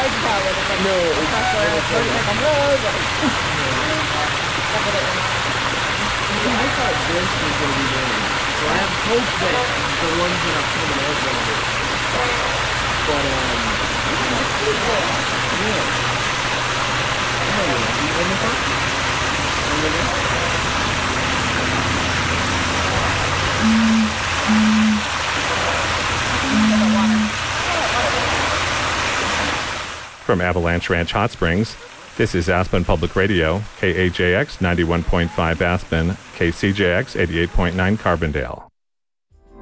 No. I thought this was going to be rain. So I have hope that the ones that are coming out will be. But, yeah. From Avalanche Ranch Hot Springs, this is Aspen Public Radio, KAJX 91.5 Aspen, KCJX 88.9 Carbondale.